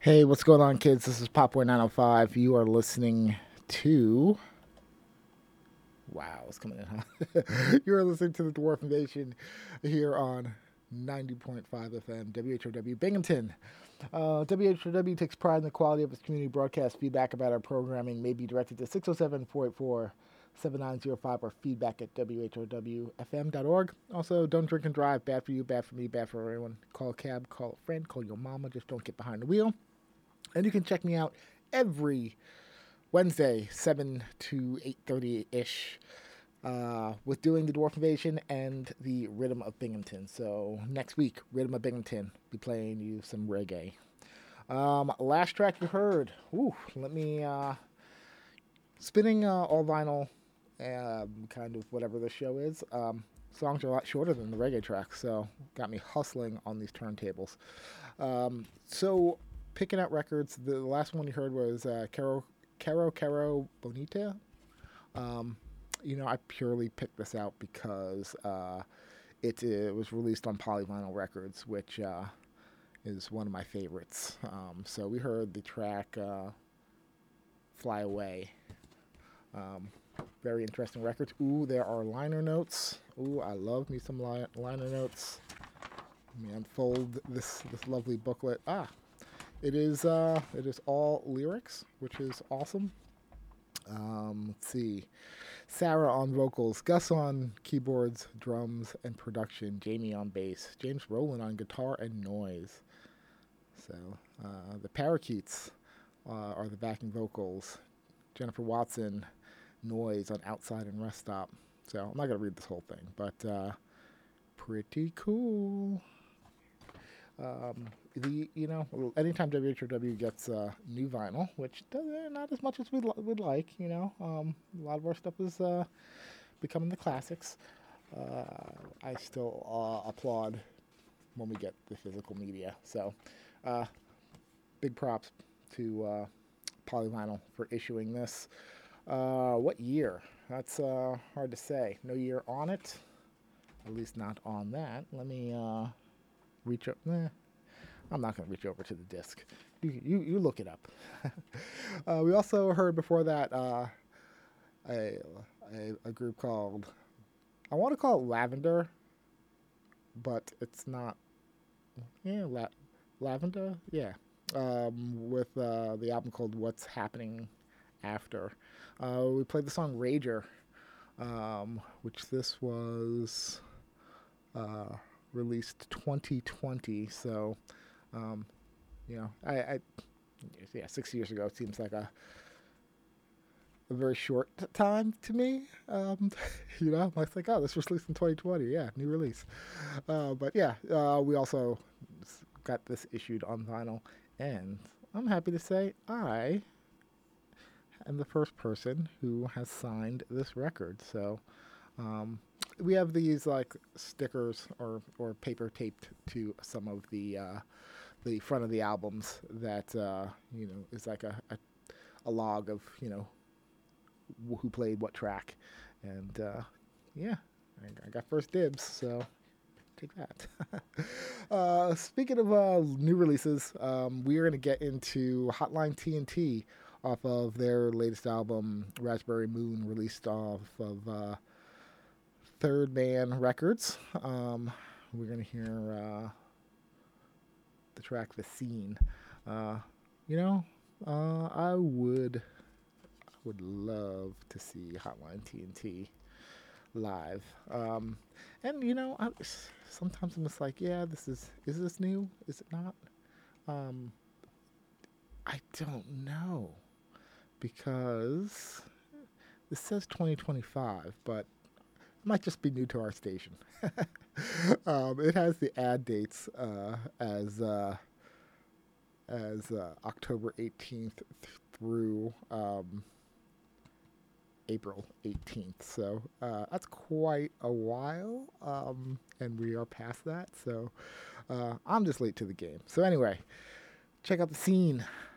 Hey, what's going on, kids? This is Popboy905. You are listening to. Wow, it's coming in, huh? You are listening to the Dwarf Invasion here on 90.5 FM, WHOW Binghamton. WHOW takes pride in the quality of its community broadcast. Feedback about our programming may be directed to 607 484 7905 or feedback at WHOWFM.org. Also, don't drink and drive. Bad for you, bad for me, bad for everyone. Call a cab, call a friend, call your mama. Just don't get behind the wheel. And you can check me out every Wednesday, 7 to 8:30-ish, with doing the Dwarf Invasion and the Rhythm of Binghamton. So next week, Rhythm of Binghamton, be playing you some reggae. Last track you heard, let me, spinning all vinyl, kind of whatever the show is. Songs are a lot shorter than the reggae tracks, so got me hustling on these turntables. So picking out records, the last one you heard was Caro Bonita. Um, I purely picked this out because it was released on Polyvinyl Records, which is one of my favorites. So we heard the track Fly Away. Very interesting records. Ooh, there are liner notes. Ooh, I love me some liner notes. Let me unfold this lovely booklet. It is all lyrics, which is awesome. Let's see. Sarah on vocals, Gus on keyboards, drums, and production, Jamie on bass, James Rowland on guitar and noise. So the Parakeets are the backing vocals. Jennifer Watson, noise on outside and rest stop. So I'm not gonna read this whole thing, but pretty cool. Anytime WHOW gets new vinyl, which not as much as we'd like, a lot of our stuff is becoming the classics. I still applaud when we get the physical media. So, big props to Polyvinyl for issuing this. What year? That's hard to say. No year on it. At least not on that. Let me reach up. I'm not going to reach over to the disc. You look it up. We also heard before that a group called, I want to call it Lavender, but it's not. Yeah, Lavender. Yeah, with the album called What's Happening After. We played the song Rager, which this was released 2020. So, I 6 years ago seems like a very short time to me. I was like, oh, this was released in 2020. Yeah, new release. But yeah, we also got this issued on vinyl, and I'm happy to say I am the first person who has signed this record. So we have these like stickers or paper taped to some of the front of the albums that is like a log of who played what track, and yeah, I got first dibs, so take that. Speaking of new releases, we are going to get into Hotline TNT off of their latest album, Raspberry Moon, released off of Third Man Records. We're going to hear the track The Scene. I would love to see Hotline TNT live. Sometimes I'm just like, yeah, is this new? Is it not? Um, I don't know because this says 2025, but it might just be new to our station. It has the ad dates as October 18th through April 18th. So that's quite a while, and we are past that. So I'm just late to the game. So anyway, check out The Scene